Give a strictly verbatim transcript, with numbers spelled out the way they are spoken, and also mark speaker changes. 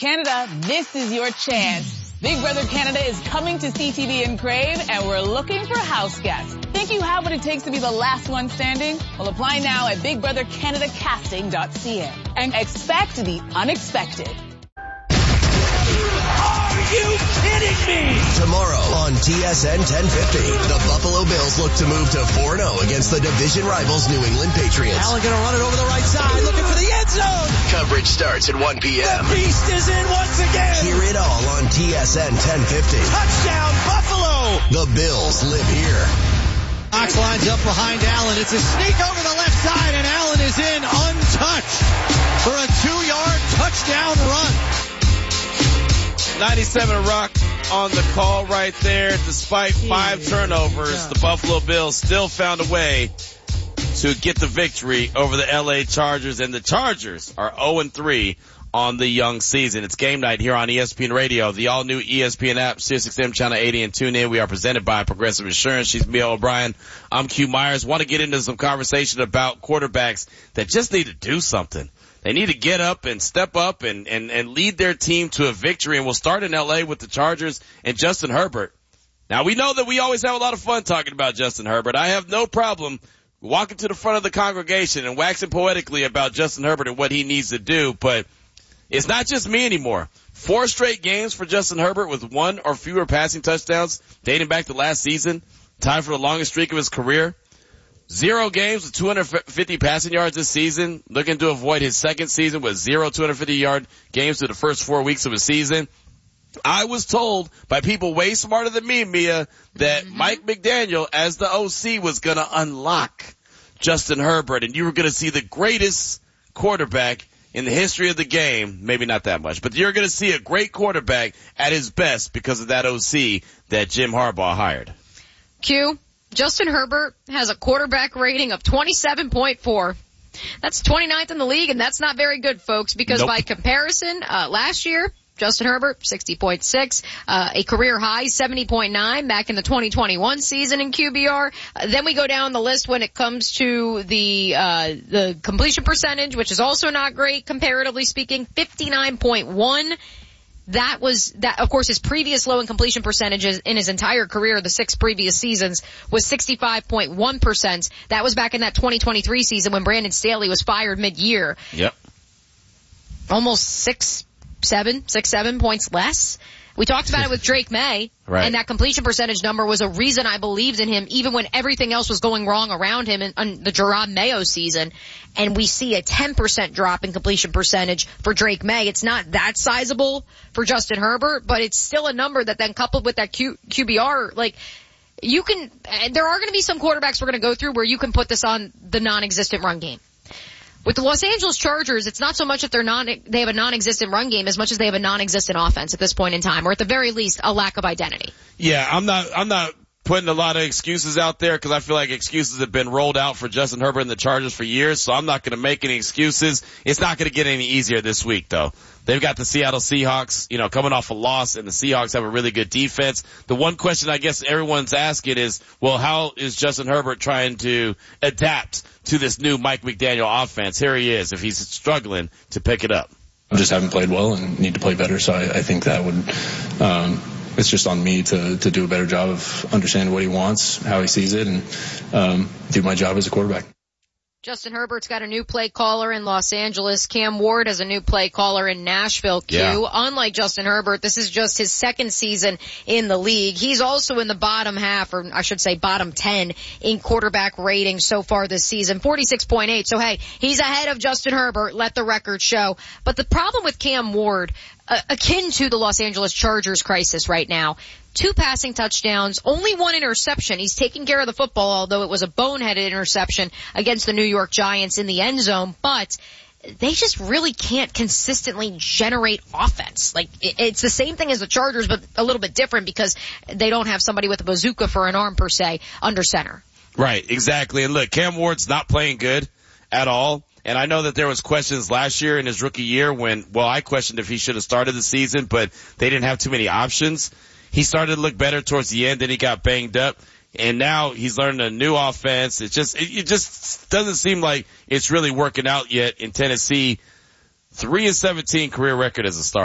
Speaker 1: Canada, this is your chance. Big Brother Canada is coming to C T V and Crave, and we're looking for house guests. Think you have what it takes to be the last one standing? Well, apply now at big brother canada casting dot c a and expect the unexpected.
Speaker 2: Are you kidding me?
Speaker 3: Tomorrow on T S N ten fifty, the Buffalo Bills look to move to four and oh against the division rivals New England Patriots.
Speaker 2: Allen gonna run it over the right side, looking for the end zone.
Speaker 3: Coverage starts at one p.m.
Speaker 2: The beast is in once again.
Speaker 3: Hear it all on T S N ten fifty.
Speaker 2: Touchdown, Buffalo.
Speaker 3: The Bills live here.
Speaker 2: Fox lines up behind Allen. It's a sneak over the left side, and Allen is in untouched for a two-yard touchdown run.
Speaker 4: ninety-seven Rock on the call right there. Despite five turnovers, the Buffalo Bills still found a way to get the victory over the L A Chargers, and the Chargers are oh and three on the young season. It's game night here on E S P N Radio, the all-new E S P N app, Sirius X M Channel eighty, and tune in. We are presented by Progressive Insurance. She's Mia O'Brien. I'm Q Myers. Want to get into some conversation about quarterbacks that just need to do something. They need to get up and step up and, and, and lead their team to a victory. And we'll start in L A with the Chargers and Justin Herbert. Now, we know that we always have a lot of fun talking about Justin Herbert. I have no problem walking to the front of the congregation and waxing poetically about Justin Herbert and what he needs to do. But it's not just me anymore. Four straight games for Justin Herbert with one or fewer passing touchdowns dating back to last season, tied for the longest streak of his career. Zero games with two hundred fifty passing yards this season, looking to avoid his second season with zero two hundred fifty yard games through the first four weeks of his season. I was told by people way smarter than me, Mia, that mm-hmm. Mike McDaniel, as the O C, was going to unlock Justin Herbert, and you were going to see the greatest quarterback in the history of the game. Maybe not that much, but you're going to see a great quarterback at his best because of that O C that Jim Harbaugh hired.
Speaker 5: Q. Justin Herbert has a quarterback rating of twenty-seven point four. That's twenty-ninth in the league, and that's not very good, folks, because nope. by comparison, uh, last year, Justin Herbert, sixty point six, uh, a career high, seventy point nine back in the twenty twenty-one season in Q B R. Uh, then we go down the list when it comes to the, uh, the completion percentage, which is also not great, comparatively speaking, fifty-nine point one. That was, that, of course, his previous low in completion percentages in his entire career, the six previous seasons, was sixty-five point one percent. That was back in that twenty twenty-three season when Brandon Staley was fired mid-year.
Speaker 4: Yep.
Speaker 5: Almost six, seven, six, seven points less. We talked about it with Drake May,
Speaker 4: right.
Speaker 5: and that completion percentage number was a reason I believed in him, even when everything else was going wrong around him in, in the Jerod Mayo season. And we see a ten percent drop in completion percentage for Drake May. It's not that sizable for Justin Herbert, but it's still a number that then coupled with that Q, QBR, like, you can, there are going to be some quarterbacks we're going to go through where you can put this on the non-existent run game. With the Los Angeles Chargers, it's not so much that they're non, they have a non-existent run game as much as they have a non-existent offense at this point in time, or at the very least, a lack of identity.
Speaker 4: Yeah, I'm not, I'm not putting a lot of excuses out there because I feel like excuses have been rolled out for Justin Herbert and the Chargers for years, so I'm not going to make any excuses. It's not going to get any easier this week, though. They've got the Seattle Seahawks, you know, coming off a loss, and the Seahawks have a really good defense. The one question I guess everyone's asking is, well, how is Justin Herbert trying to adapt to this new Mike McDaniel offense? Here he is, if he's struggling to pick it up.
Speaker 6: I just haven't played well and need to play better, so I, I think that would, um, it's just on me to, to do a better job of understanding what he wants, how he sees it, and um, do my job as a quarterback.
Speaker 5: Justin Herbert's got a new play caller in Los Angeles. Cam Ward has a new play caller in Nashville, Q.
Speaker 4: Yeah.
Speaker 5: Unlike Justin Herbert, this is just his second season in the league. He's also in the bottom half, or I should say bottom ten in quarterback rating so far this season, forty-six point eight. So hey, he's ahead of Justin Herbert, let the record show. But the problem with Cam Ward, uh, akin to the Los Angeles Chargers crisis right now, two passing touchdowns, only one interception. He's taking care of the football, although it was a boneheaded interception against the New York Giants in the end zone. But they just really can't consistently generate offense. Like, it's the same thing as the Chargers, but a little bit different because they don't have somebody with a bazooka for an arm, per se, under center.
Speaker 4: Right, exactly. And look, Cam Ward's not playing good at all. And I know that there was questions last year in his rookie year when, well, I questioned if he should have started the season, but they didn't have too many options. He started to look better towards the end, then he got banged up, and now he's learning a new offense. It just, it, it just doesn't seem like it's really working out yet in Tennessee. three and seventeen career record as a starter.